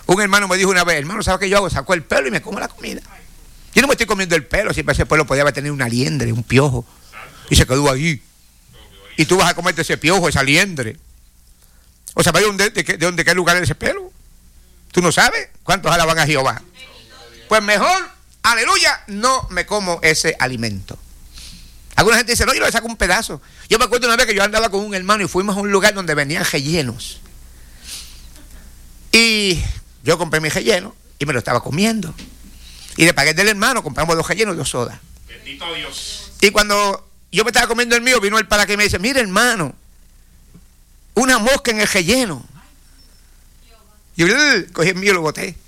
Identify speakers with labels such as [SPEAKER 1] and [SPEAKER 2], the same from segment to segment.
[SPEAKER 1] Un hermano me dijo una vez, hermano, ¿sabes qué yo hago? Saco el pelo y me como la comida. Yo no me estoy comiendo el pelo, siempre ese pelo podía haber tenido una liendre, un piojo. Y se quedó ahí. Y tú vas a comerte ese piojo, esa liendre. O sea, ¿de qué lugar es ese pelo? ¿Tú no sabes cuántos alaban a Jehová? Pues mejor, aleluya, no me como ese alimento. Alguna gente dice, no, yo le saco un pedazo. Yo me acuerdo una vez que yo andaba con un hermano y fuimos a un lugar donde venían rellenos. Y yo compré mi relleno y me lo estaba comiendo. Y le pagué del hermano, compramos 2 rellenos y 2 sodas.
[SPEAKER 2] Bendito Dios.
[SPEAKER 1] Y cuando yo me estaba comiendo el mío, vino él para que me dice, mire hermano, una mosca en el relleno. Yo cogí el mío y lo boté.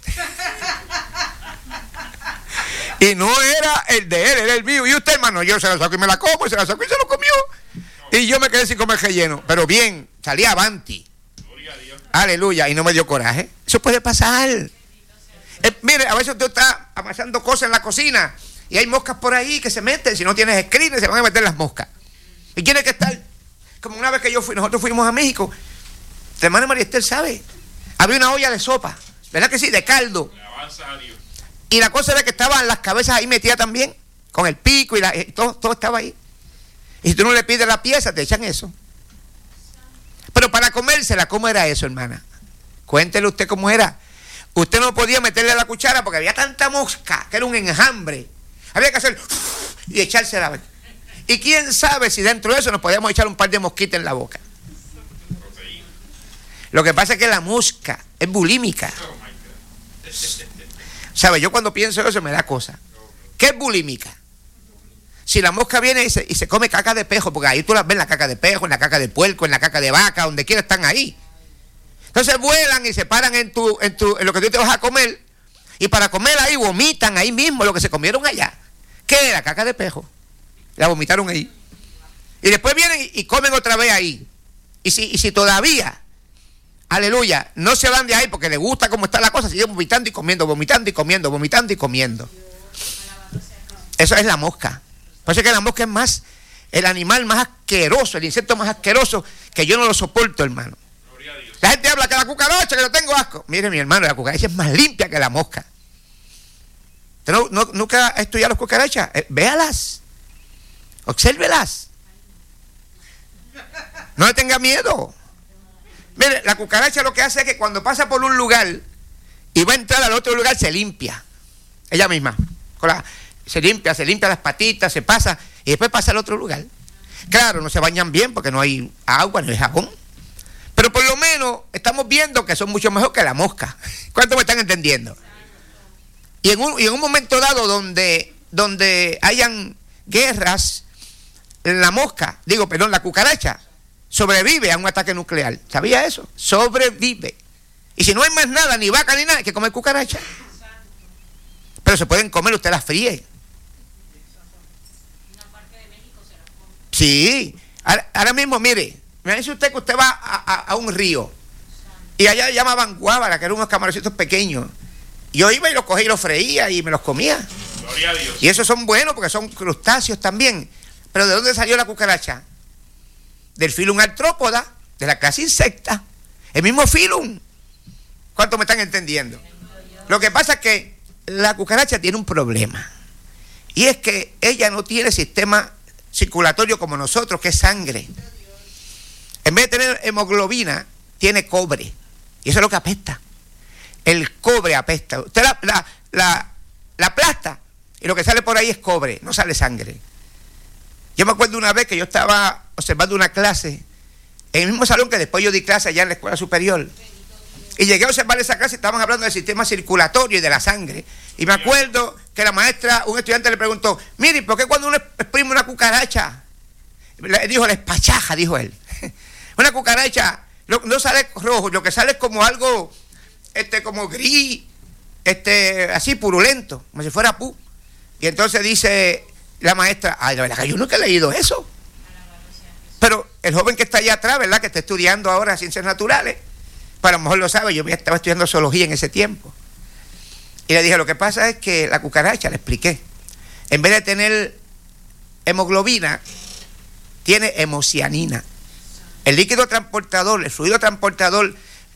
[SPEAKER 1] Y no era el de él, era el mío. Y usted, hermano, yo se la saco y me la como, se la saco y se lo comió. Y yo me quedé sin comer relleno. Pero bien, salí avanti. Aleluya, y no me dio coraje. Eso puede pasar. Mire, a veces usted está amasando cosas en la cocina y hay moscas por ahí que se meten. Si no tienes screen, se van a meter las moscas. Y tiene que estar, como una vez que nosotros fuimos a México, la hermana María Esther sabe, había una olla de sopa, ¿verdad que sí? De caldo. Y la cosa era que estaban las cabezas ahí metidas también, con el pico y todo estaba ahí. Y si tú no le pides la pieza, te echan eso. Pero para comérsela, ¿cómo era eso, hermana? Cuéntele usted cómo era. Usted no podía meterle la cuchara porque había tanta mosca que era un enjambre. Había que hacer y echársela. Y quién sabe si dentro de eso nos podíamos echar un par de mosquitas en la boca. Lo que pasa es que la mosca es bulímica. ¿Sabe? Yo cuando pienso eso me da cosa. ¿Qué es bulímica? Si la mosca viene y se come caca de pejo, porque ahí tú las ves en la caca de pejo, en la caca de puerco, en la caca de vaca, donde quiera están ahí. Entonces vuelan y se paran en lo que tú te vas a comer, y para comer ahí vomitan ahí mismo lo que se comieron allá. ¿Qué era? Caca de pejo. La vomitaron ahí. Y después vienen y comen otra vez ahí. Y si todavía, aleluya, no se van de ahí porque les gusta cómo está la cosa, siguen vomitando y comiendo, vomitando y comiendo, vomitando y comiendo. Eso es la mosca. Por eso es que la mosca es más, el animal más asqueroso, el insecto más asqueroso, que yo no lo soporto, hermano. La gente habla que la cucaracha, que no tengo asco. Mire, mi hermano, la cucaracha es más limpia que la mosca. ¿Usted nunca ha estudiado las cucarachas? Véalas. Obsérvelas. No le tenga miedo. Mire, la cucaracha lo que hace es que cuando pasa por un lugar y va a entrar al otro lugar, se limpia. Ella misma. Se limpia las patitas, se pasa y después pasa al otro lugar. Claro, no se bañan bien porque no hay agua, no hay jabón. Pero por lo menos estamos viendo que son mucho mejor que la mosca. ¿Cuántos me están entendiendo? Y en un momento dado donde hayan guerras, la cucaracha sobrevive a un ataque nuclear. ¿Sabía eso? Sobrevive. Y si no hay más nada, ni vaca ni nada, hay que comer cucaracha. Pero se pueden comer, usted las fríe. Sí. Ahora mismo, mire, me dice usted que usted va a un río y allá le llamaban guábara, que eran unos camaroncitos pequeños. Yo iba y los cogía y los freía y me los comía.
[SPEAKER 2] Gloria a Dios.
[SPEAKER 1] Y esos son buenos porque son crustáceos también. Pero ¿de dónde salió la cucaracha? Del filum artrópoda, de la clase insecta. El mismo filum. ¿Cuántos me están entendiendo? Lo que pasa es que la cucaracha tiene un problema. Y es que ella no tiene sistema circulatorio como nosotros, que es sangre. En vez de tener hemoglobina, tiene cobre. Y eso es lo que apesta. El cobre apesta. Usted la aplasta y lo que sale por ahí es cobre, no sale sangre. Yo me acuerdo una vez que yo estaba observando una clase en el mismo salón que después yo di clase allá en la escuela superior. Y llegué a observar esa clase y estaban hablando del sistema circulatorio y de la sangre. Y me acuerdo que la maestra, un estudiante le preguntó, mire, ¿por qué cuando uno exprime una cucaracha? Dijo, la espachaja, dijo él. Una cucaracha no sale rojo, lo que sale es como algo, como gris, así purulento, como si fuera pu. Y entonces dice la maestra, ay, la verdad que yo nunca he leído eso. Pero el joven que está allá atrás, ¿verdad? Que está estudiando ahora ciencias naturales, para lo mejor lo sabe, yo estaba estudiando zoología en ese tiempo. Y le dije, lo que pasa es que la cucaracha, le expliqué, en vez de tener hemoglobina, tiene hemocianina. El líquido transportador, el fluido transportador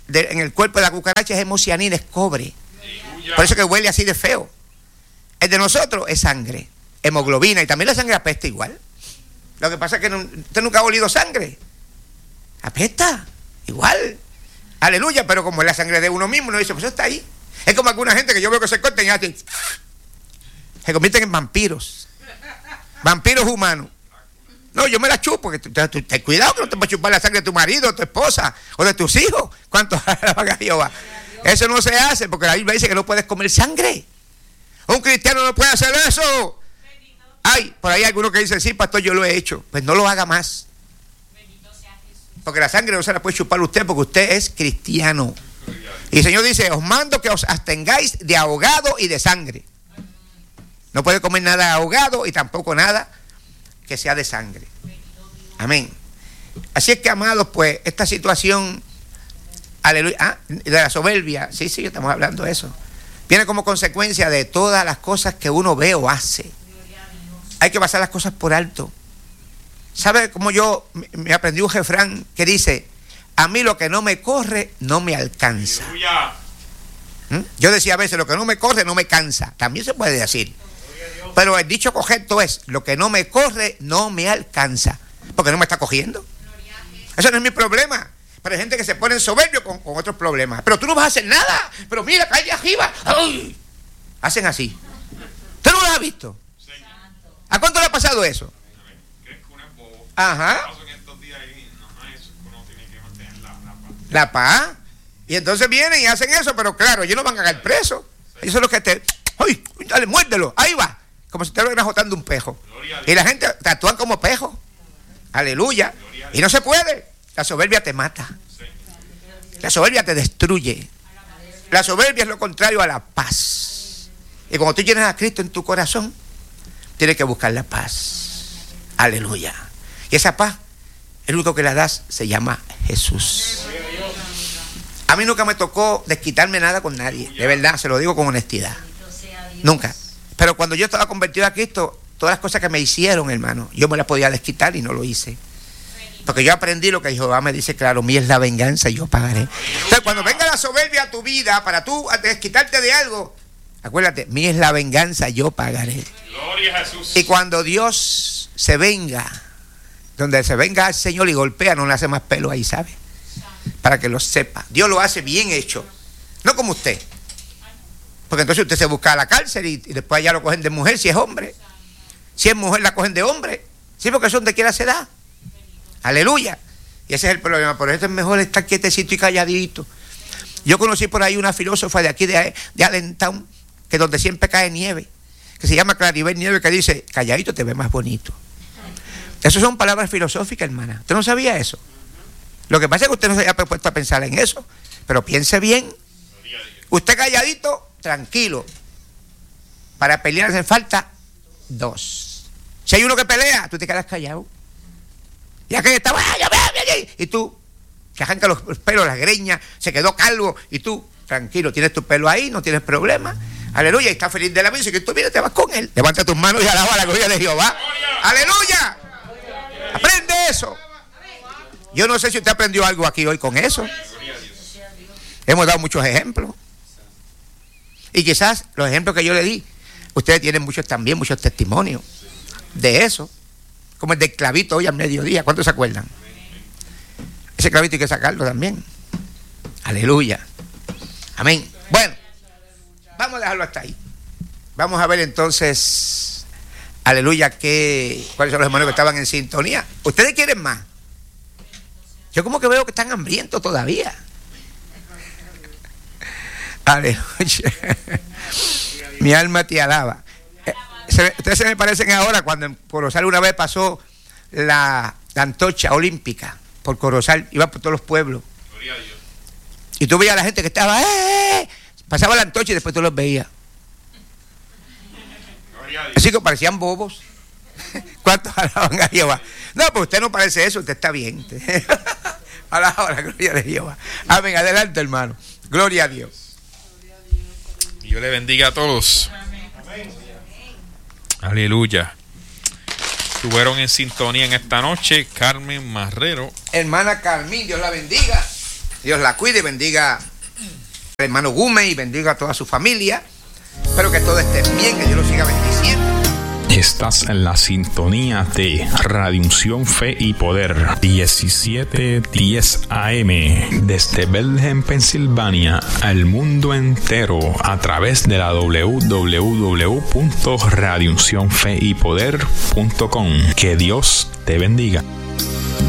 [SPEAKER 1] en el cuerpo de la cucaracha es hemocianina, es cobre. Por eso que huele así de feo. El de nosotros es sangre, hemoglobina, y también la sangre apesta igual. Lo que pasa es que usted nunca ha olido sangre. Apesta, igual. Aleluya, pero como es la sangre de uno mismo, uno dice, pues eso está ahí. Es como alguna gente que yo veo que se cortan y hacen, se convierten en vampiros. Vampiros humanos. No, yo me la chupo. Ten cuidado que no te puedes chupar la sangre de tu marido, de tu esposa o de tus hijos. ¿Cuántos alaban a Jehová? Eso no se hace porque la Biblia dice que no puedes comer sangre. Un cristiano no puede hacer eso. Ay, por ahí hay algunos que dicen, sí, pastor, yo lo he hecho. Pues no lo haga más. Porque la sangre no se la puede chupar usted porque usted es cristiano. Y el Señor dice, os mando que os abstengáis de ahogado y de sangre. No puede comer nada ahogado y tampoco nada que sea de sangre. Amén. Así es que, amados, pues, esta situación, aleluya, de la soberbia, sí, estamos hablando de eso, viene como consecuencia de todas las cosas que uno ve o hace. Hay que pasar las cosas por alto. ¿Sabe cómo yo me aprendí un refrán que dice, a mí lo que no me corre no me alcanza? Yo decía a veces, lo que no me corre no me cansa. También se puede decir. Pero el dicho correcto es, lo que no me corre no me alcanza. Porque no me está cogiendo. Eso no es mi problema. Pero hay gente que se pone soberbio con otros problemas. Pero tú no vas a hacer nada. Pero mira, cae arriba. ¡Ay! Hacen así. ¿Usted no lo ha visto? ¿A cuánto le ha pasado eso? Ajá. La paz. Y entonces vienen y hacen eso, pero claro, ellos no van a caer presos. Ellos son los que te... ¡Ay! Dale, muérdelo. Ahí va. Como si te lo hubieran jotando un pejo. Y la gente te actúan como pejo. Aleluya. Y no se puede. La soberbia te mata. La soberbia te destruye. La soberbia es lo contrario a la paz. Y cuando tú tienes a Cristo en tu corazón, tienes que buscar la paz. Aleluya. Y esa paz, el único que la das se llama Jesús. A mí nunca me tocó desquitarme nada con nadie. De verdad, se lo digo con honestidad. Nunca. Pero cuando yo estaba convertido a Cristo, todas las cosas que me hicieron, hermano, yo me las podía desquitar y no lo hice. Porque yo aprendí lo que Jehová me dice, claro, mía es la venganza y yo pagaré. Entonces, cuando venga la soberbia a tu vida, para tú desquitarte de algo, acuérdate, mía es la venganza, yo pagaré.
[SPEAKER 2] Gloria a Jesús.
[SPEAKER 1] Y cuando Dios se venga, donde se venga el Señor y golpea, no le hace más pelo ahí, ¿sabe? Para que lo sepa. Dios lo hace bien hecho. No como usted. Porque entonces usted se busca a la cárcel y después allá lo cogen de mujer si es hombre. Si es mujer la cogen de hombre. Sí, porque eso donde quiera se da. Aleluya. Y ese es el problema. Por eso es mejor estar quietecito y calladito. Yo conocí por ahí una filósofa de aquí de Allentown, que donde siempre cae nieve, que se llama Claribel Nieve, que dice, calladito te ve más bonito. Esas son palabras filosóficas, hermana. ¿Usted no sabía eso? Lo que pasa es que usted no se había puesto a pensar en eso. Pero piense bien. Usted calladito, tranquilo. Para pelear hace falta 2. Si hay uno que pelea, tú te quedas callado. Y aquel estaba, y tú, que arranca los pelos, las greñas, se quedó calvo, y tú, tranquilo, tienes tu pelo ahí, no tienes problema. Aleluya, y estás feliz de la vida, y que tú vienes, te vas con él. Levanta tus manos y alaba la gloria de Jehová. Aleluya. Aprende eso. Yo no sé si usted aprendió algo aquí hoy con eso. Hemos dado muchos ejemplos. Y quizás los ejemplos que yo le di, ustedes tienen muchos también, muchos testimonios de eso. Como el del clavito hoy al mediodía. ¿Cuántos se acuerdan? Ese clavito hay que sacarlo también. Aleluya. Amén. Bueno, vamos a dejarlo hasta ahí. Vamos a ver entonces, aleluya, cuáles son los hermanos que estaban en sintonía. ¿Ustedes quieren más? Yo como que veo que están hambrientos todavía. Aleluya. Mi alma te alaba. Ustedes se me parecen ahora cuando en Corozal una vez pasó la antorcha olímpica por Corozal, iba por todos los pueblos.
[SPEAKER 2] Gloria a Dios.
[SPEAKER 1] Y tú veías a la gente que estaba, pasaba la antorcha y después tú los veías.
[SPEAKER 2] Gloria a Dios.
[SPEAKER 1] Así que parecían bobos. ¿Cuántos alaban a Jehová? No, pues usted no parece eso, usted está bien. Alaba la gloria de Jehová. Amén, adelante, hermano. Gloria a Dios.
[SPEAKER 2] Dios le bendiga a todos. Aleluya. Estuvieron en sintonía en esta noche Carmen Marrero.
[SPEAKER 1] Hermana Carmín, Dios la bendiga. Dios la cuide, bendiga al hermano Gume y bendiga a toda su familia. Espero que todo esté bien, que Dios lo siga bendiciendo.
[SPEAKER 3] Estás en la sintonía de Radio Unción Fe y Poder 1710 AM desde Bethlehem, Pensilvania, al mundo entero a través de la www.radiouncionfeypoder.com. Que Dios te bendiga.